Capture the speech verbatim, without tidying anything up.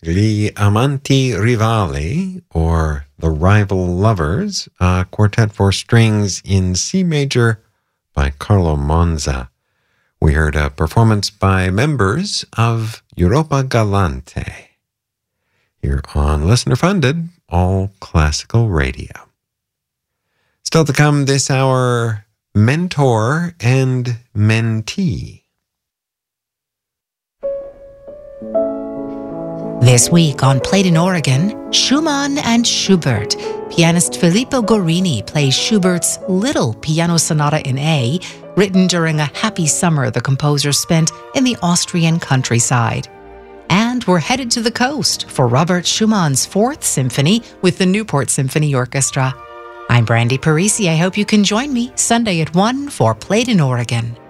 Gli Amanti Rivali, or The Rival Lovers, a quartet for strings in C major by Carlo Monza. We heard a performance by members of Europa Galante here on listener-funded All Classical Radio. Still to come this hour, mentor and mentee. This week on Played in Oregon, Schumann and Schubert. Pianist Filippo Gorini plays Schubert's Little Piano Sonata in A, written during a happy summer the composer spent in the Austrian countryside. And we're headed to the coast for Robert Schumann's Fourth Symphony with the Newport Symphony Orchestra. I'm Brandy Parisi. I hope you can join me Sunday at one for Played in Oregon.